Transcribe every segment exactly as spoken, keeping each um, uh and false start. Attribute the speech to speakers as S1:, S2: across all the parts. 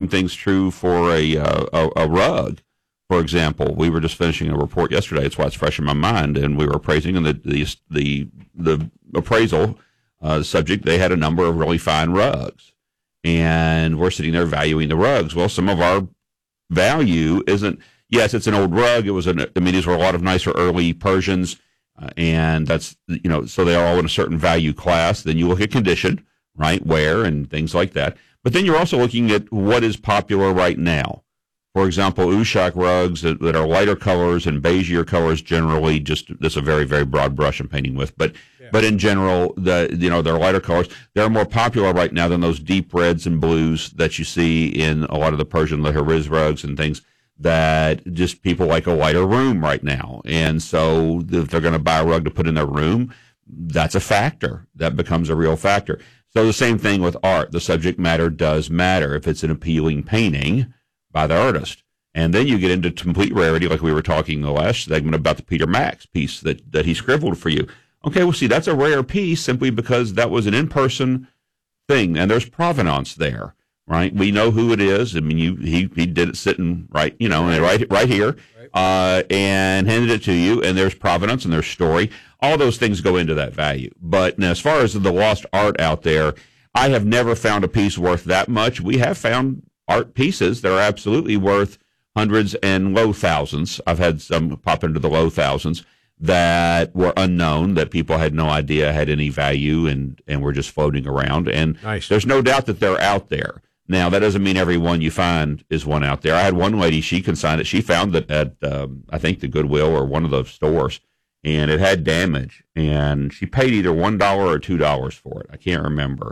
S1: thing's true for a, uh, a a rug. For example, we were just finishing a report yesterday. It's why it's fresh in my mind, and we were appraising, and the the the, the appraisal uh, subject, they had a number of really fine rugs, and we're sitting there valuing the rugs. Well, some of our value isn't. Yes, it's an old rug. It was an. I mean, these were a lot of nicer early Persians, uh, and that's you know, so they are all in a certain value class. Then you look at condition, right, wear, and things like that. But then you're also looking at what is popular right now. For example, Ushak rugs that, that are lighter colors and beigeier colors generally. Just this is a very very broad brush I'm painting with, but yeah. but in general, the you know they're lighter colors. They're more popular right now than those deep reds and blues that you see in a lot of the Persian Leheriz rugs and things. That just people like a lighter room right now, and so if they're going to buy a rug to put in their room, that's a factor. That becomes a real factor. So the same thing with art. The subject matter does matter if it's an appealing painting by the artist. And then you get into complete rarity, like we were talking in the last segment about the Peter Max piece that, that he scribbled for you. Okay, well, see, that's a rare piece simply because that was an in-person thing, and there's provenance there, right? We know who it is. I mean, you he he did it sitting right, you know, right right here, uh, and handed it to you, and there's provenance and there's story. All those things go into that value. But now, as far as the lost art out there, I have never found a piece worth that much. We have found art pieces that are absolutely worth hundreds and low thousands. I've had some pop into the low thousands that were unknown, that people had no idea had any value and, and were just floating around. And
S2: nice.
S1: There's no doubt that they're out there. Now, that doesn't mean every one you find is one out there. I had one lady, she consigned it. She found it at, um, I think, the Goodwill or one of those stores, and it had damage. And she paid either one dollar or two dollars for it. I can't remember.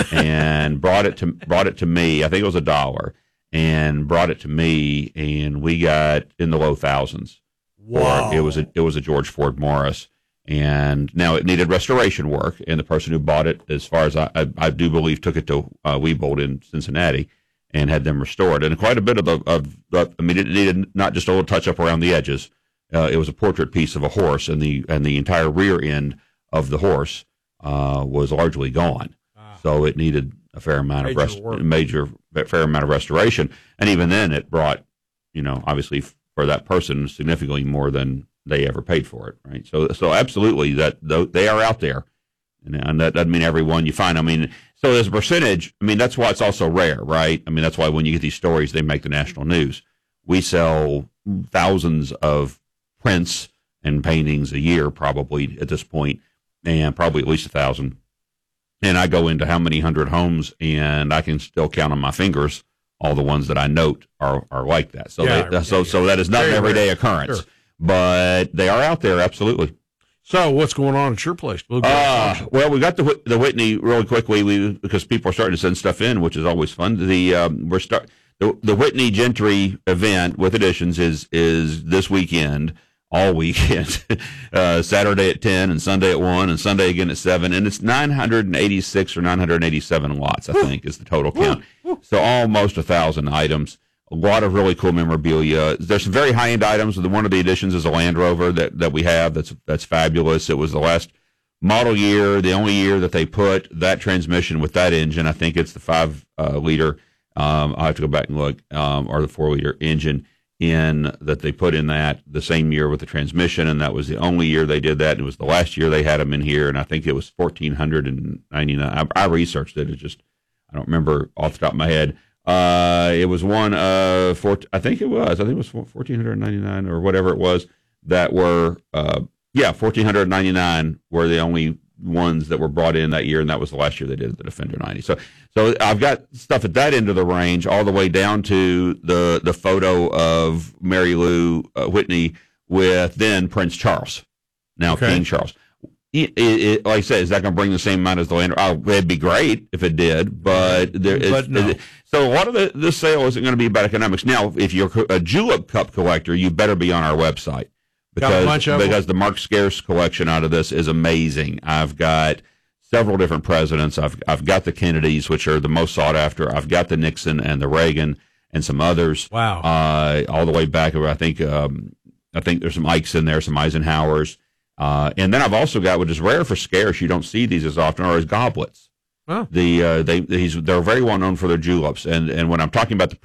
S1: And brought it to brought it to me. I think it was a dollar. And brought it to me, and we got in the low thousands.
S2: Wow!
S1: It. it was a it was a George Ford Morris, and now it needed restoration work. And the person who bought it, as far as I I, I do believe, took it to uh, Weebold in Cincinnati and had them restored. And quite a bit of the of, of I mean, it needed not just a little touch up around the edges. Uh, it was a portrait piece of a horse, and the and the entire rear end of the horse uh, was largely gone. Ah. So it needed a fair amount major of rest, major fair amount of restoration, and even then, it brought, you know, obviously for that person significantly more than they ever paid for it, right? So, so absolutely that they are out there, and that doesn't mean every one you find. I mean, so as a percentage, I mean that's why it's also rare, right? I mean that's why when you get these stories, they make the national news. We sell thousands of prints and paintings a year, probably at this point, and probably at least a thousand. And I go into how many hundred homes, and I can still count on my fingers all the ones that I note are, are like that. So yeah, they, so yeah. so that is not Very an everyday rare. occurrence, sure. But they are out there, absolutely.
S2: So what's going on at your place? We'll,
S1: uh, well, we got the the Whitney really quickly we, because people are starting to send stuff in, which is always fun. The um, we're start the, the Whitney Gentry event with additions is is this weekend. All weekend, uh, Saturday at ten and Sunday at one and Sunday again at seven. And it's nine hundred eighty-six or nine hundred eighty-seven lots, I think, is the total count. So almost a thousand items, a lot of really cool memorabilia. There's some very high-end items. One of the additions is a Land Rover that, that we have. That's, that's fabulous. It was the last model year, the only year that they put that transmission with that engine. I think it's the five uh, liter, um, I'll have to go back and look, um, or the four liter engine in that they put in that the same year with the transmission, and that was the only year they did that. It was the last year they had them in here, and I think it was fourteen ninety-nine. I, I researched it. It just I don't remember off the top of my head. Uh, it was one of four. I think it was. I think it was fourteen ninety-nine or whatever it was that were. Uh, yeah, fourteen ninety-nine were the only ones that were brought in that year, and that was the last year they did the Defender ninety. So, so I've got stuff at that end of the range, all the way down to the the photo of Mary Lou uh, Whitney with then Prince Charles, now okay. King Charles. It, it, like I said, is that going to bring the same amount as the Land Rover? Oh, it'd be great if it did, but there is.
S2: But no.
S1: So a lot of the, this sale isn't going to be about economics. Now, if you're a julep cup collector, you better be on our website. Because, because the Mark Scarce collection out of this is amazing. I've got several different presidents. I've I've got the Kennedys, which are the most sought after. I've got the Nixon and the Reagan and some others.
S2: Wow!
S1: Uh, all the way back. I think um, I think there's some Ikes in there, some Eisenhowers, uh, and then I've also got, which is rare for Scarce. You don't see these as often, are as goblets.
S2: Oh.
S1: The uh, they he's they're very well known for their juleps, and and when I'm talking about the